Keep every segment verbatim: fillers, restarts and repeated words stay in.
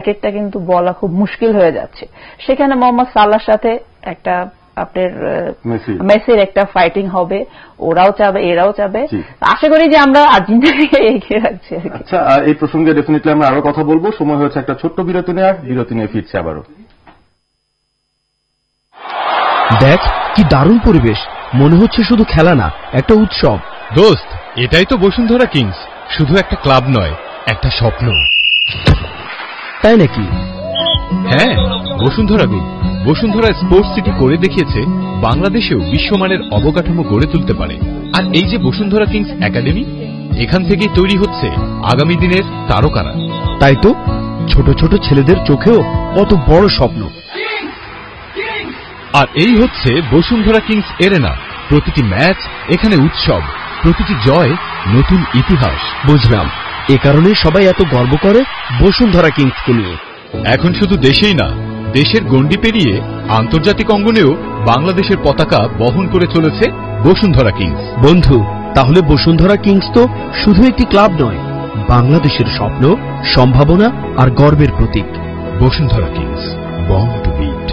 একটা কিন্তু বলা খুব মুশকিল হয়ে যাচ্ছে। সেখানে মোহাম্মদ সালাহর সাথে একটা আপনার মেসির একটা ফাইটিং হবে, ওরাও চাবে এরাও চাবে। আশা করি যে আমরা আর্জেন্টিনাকে এগিয়ে রাখছি। আচ্ছা, এই প্রসঙ্গে ডেফিনেটলি আমরা আরো কথা বলবো। সময় হয়েছে একটা ছোট্ট বিরতি নেওয়ার। বিরতি নিয়ে ফিরছে আবারও। দেখ কি দারুণ পরিবেশ, মনে হচ্ছে শুধু খেলা না, একটা উৎসব। দোস্ত, এটাই তো বসুন্ধরা কিংস, শুধু একটা ক্লাব নয়, একটা স্বপ্ন। তাই নাকি? হ্যাঁ, Bashundhara group Bashundhara sports city করে দেখিয়েছে বাংলাদেশেও বিশ্বমানের অবকাঠামো গড়ে তুলতে পারে। আর এই যে বসুন্ধরা কিংস একাডেমি, এখান থেকেই তৈরি হচ্ছে আগামী দিনের তারকারা। তাই তো, ছোট ছোট ছেলেদের চোখেও কত বড় স্বপ্ন। আর এই হচ্ছে বসুন্ধরা কিংস এরেনা। প্রতিটি ম্যাচ এখানে উৎসব, প্রতিটি জয় নতুন ইতিহাস। বুঝলাম, এ কারণে সবাই এত গর্ব করে বসুন্ধরা কিংসকে নিয়ে। এখন শুধু দেশেই না, দেশের গণ্ডি পেরিয়ে আন্তর্জাতিক অঙ্গনেও বাংলাদেশের পতাকা বহন করে চলেছে বসুন্ধরা কিংস। বন্ধু, তাহলে বসুন্ধরা কিংস তো শুধু একটি ক্লাব নয়, বাংলাদেশের স্বপ্ন, সম্ভাবনা আর গর্বের প্রতীক। Bashundhara Kings, born to bit.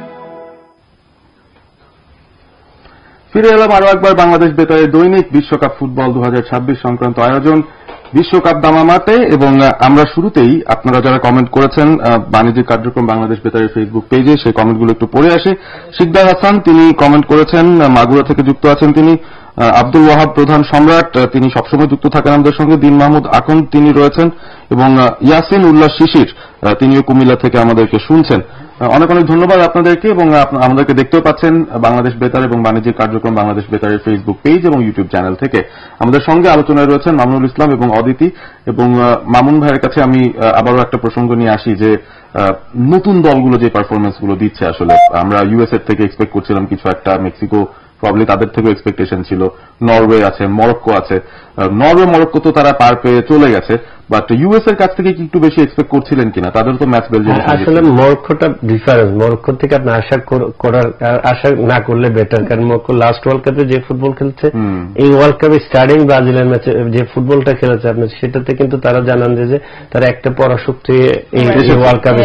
ফিরে এলাম আরো একবার বাংলাদেশ বেতারের দৈনিক বিশ্বকাপ ফুটবল দু হাজার ছাব্বিশ সংক্রান্ত আয়োজন বিশ্বকাপ দামামাতে। এবং আমরা শুরুতেই আপনারা যারা কমেন্ট করেছেন বাণিজ্যিক কার্যক্রম বাংলাদেশ বেতারের ফেসবুক পেজে, সেই কমেন্টগুলো একটু পড়ে আসি। শিকদার হাসান তিনি কমেন্ট করেছেন, মাগুরা থেকে যুক্ত আছেন তিনি। আব্দুল ওয়াহাব প্রধান সম্রাট তিনি সবসময় যুক্ত থাকেন আমাদের সঙ্গে। দিন মাহমুদ আকন্দ তিনি রয়েছেন, এবং ইয়াসিন উল্লাহ শিশির তিনিও কুমিল্লা থেকে আমাদেরকে শুনছেন। অনেক অনেক ধন্যবাদ আপনাদেরকে। এবং আমাদেরকে দেখতেও পাচ্ছেন বাংলাদেশ বেতার এবং বাণিজ্যিক কার্যক্রম বাংলাদেশ বেতারের ফেসবুক পেজ এবং ইউটিউব চ্যানেল থেকে। আমাদের সঙ্গে আলোচনায় রয়েছেন মামুনুল ইসলাম এবং অদিতি। এবং মামুন ভাইয়ের কাছে আমি আবারও একটা প্রসঙ্গ নিয়ে আসি যে নতুন দলগুলো যে পারফরমেন্সগুলো দিচ্ছে, আসলে আমরা ইউএসএ থেকে এক্সপেক্ট করছিলাম কিছু একটা, মেক্সিকো প্রবলি তাদের থেকেও এক্সপেকটেশন ছিল, নরওয়ে আছে, মরক্কো আছে। নরওয়ে মরক্কো তো তারা পার পেয়ে চলে গেছে, বাট ইউএস এর কাছ থেকে কি একটু বেশি এক্সপেক্ট করছিলেন কিনা? তাদের তো ম্যাচ বেলজিয়াম। আসলে মরক্কোটা ডিফারেন্স, মরক্কো থেকে আপনি আশা করার আশা না করলে বেটার, কারণ মরক্কো লাস্ট ওয়ার্ল্ড কাপে যে ফুটবল খেলছে, এই ওয়ার্ল্ড কাপে স্টার্টিং ব্রাজিলের ম্যাচে যে ফুটবলটা খেলেছে আপনি, সেটাতে কিন্তু তারা জানান যে তারা একটা পরাশক্তি এই ওয়ার্ল্ড কাপে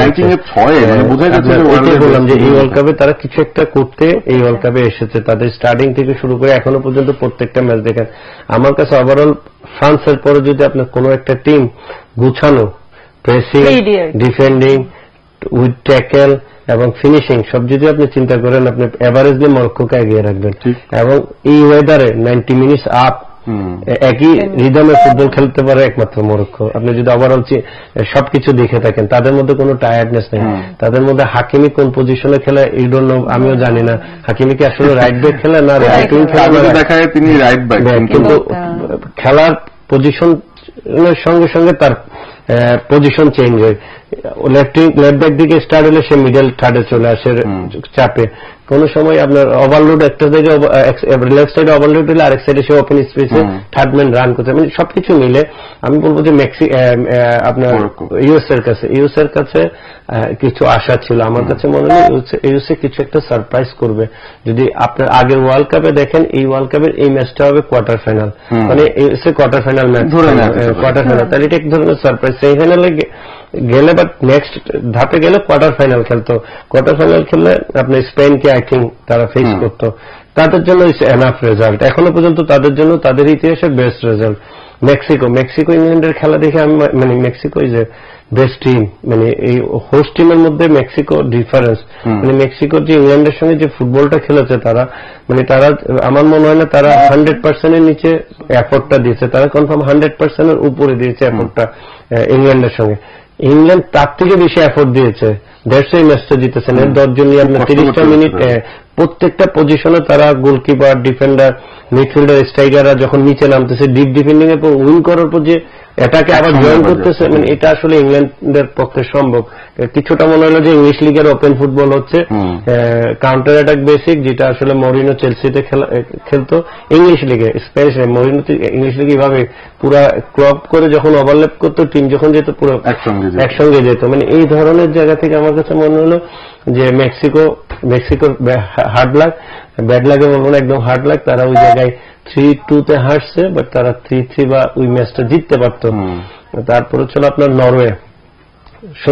বললাম যে এই ওয়ার্ল্ড কাপে তারা কিছু একটা করতে এই ওয়ার্ল্ড কাপে এসেছে। তাদের স্টার্টিং থেকে শুরু করে এখনো পর্যন্ত প্রত্যেকটা ম্যাচ দেখেন। আমার কাছে ওভারঅল ফ্রান্সের পরে যদি আপনার কোন একটা টিম গুছানো, প্রেসিং, ডিফেন্ডিং, উইথ ট্যাকেল এবং ফিনিশিং সব যদি আপনি চিন্তা করেন, আপনি এভারেজলি মরক্কোকে এগিয়ে রাখবেন। এবং এই ওয়েদারে নাইনটি মিনিটস আপ একই রিদমে ফুটবল খেলতে পারে একমাত্র মরক্কো। আপনি যদি ওভারঅল সবকিছু দেখে থাকেন, তাদের মধ্যে কোনো টায়ার্ডনেস নেই। তাদের মধ্যে হাকিমি কোন পজিশনে খেলে এই জন্য আমিও জানি না। হাকিমি কি আসলে রাইট ব্যাক খেলে না রাইট উইং খেলে, দেখায় তিনি রাইট ব্যাক, কিন্তু খেলার পজিশনের সঙ্গে সঙ্গে তার পজিশন চেঞ্জ হয়। লেফট লেফট ব্যাক দিকে স্টার্ট হলে সে মিডল থার্ডে চলে আসে চাপে। কোন সময় আপনার ওভারলোড একটা সাইডে লেফট সাইডে ওভারলোড হলে আরেক সাইডে সে ওপেন স্পেসে থার্ড ম্যান রান করতে, মানে সবকিছু মিলে আমি বলবো যে মেক্সি আপনার ইউএস এর কাছে ইউএস এর কাছে কিছু আশা ছিল। আমার কাছে মনে হয় ইউএস এ কিছু একটা সারপ্রাইজ করবে। যদি আপনার আগের ওয়ার্ল্ড কাপে দেখেন, এই ওয়ার্ল্ড কাপের এই ম্যাচটা হবে কোয়ার্টার ফাইনাল, মানে US a quarter final match, quarter final, তাহলে এটা এক ধরনের সারপ্রাইজ। সেমিফাইনালে গেলে বাট নেক্সট ধাপে গেলে কোয়ার্টার ফাইনাল খেলতো। কোয়ার্টার ফাইনাল খেললে আপনার স্পেনকে আই থিঙ্ক তারা ফেস করতো। তাদের জন্য এনাফ রেজাল্ট এখনো পর্যন্ত, তাদের জন্য তাদের ইতিহাসে বেস্ট রেজাল্ট। মেক্সিকো মেক্সিকো ইংল্যান্ডের খেলা দেখে আমি মানে Mexico is a best team, মানে এই হোস্ট টিমের মধ্যে মেক্সিকো ডিফারেন্স। মানে মেক্সিকোর যে ইংল্যান্ডের সঙ্গে যে ফুটবলটা খেলেছে তারা, মানে তারা আমার মনে হয় না তারা হান্ড্রেড পার্সেন্টের নিচে এফোর্টটা দিয়েছে, তারা কনফার্ম হান্ড্রেড পার্সেন্টের উপরে দিয়েছে এফোর্টটা ইংল্যান্ডের সঙ্গে। ইংল্যান্ড তার থেকে বেশি এফোর্ট দিয়েছে, দেড়শো ম্যাচটা জিতেছেন। এর দশজন নিয়ে আপনার তিরিশটা মিনিট প্রত্যেকটা পজিশনে তারা গোলকিপার, ডিফেন্ডার, মিডফিল্ডার, স্ট্রাইকাররা যখন নিচে নামতেছে ডিপ ডিফেন্ডিং এর পর উইন করার পর যে এটাকে আবার জয়েন করতেছে, মানে এটা আসলে ইংল্যান্ডের পক্ষে সম্ভব। কিছুটা মনে হলো যে ইংলিশ লিগের ওপেন ফুটবল হচ্ছে, কাউন্টার অ্যাটাক বেসিক, যেটা আসলে মরিনো চেলসিতে খেলতো ইংলিশ লিগে, স্প্যানিশ মরিনো ইংলিশ লিগে এভাবে পুরা ক্রপ করে যখন ওভারল্যাপ করতো টিম যখন যেত পুরো একসঙ্গে যেত। মানে এই ধরনের জায়গা থেকে আমার কাছে মনে হলো যে মেক্সিকো মেক্সিকোর হার্ড লাক, ব্যাড লাগে বলবো না, একদম হার্ড লাক। তারা ওই জায়গায় থ্রি টু তে হারছে, বাট তারা থ্রি থ্রি বা ওই ম্যাচটা জিততে পারতো। তারপরে ছিল আপনার নরওয়ে।